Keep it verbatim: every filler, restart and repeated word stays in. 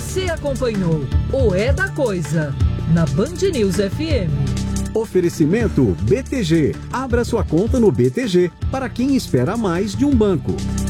Você acompanhou o É da Coisa na Band News F M. Oferecimento B T G. Abra sua conta no B T G para quem espera mais de um banco.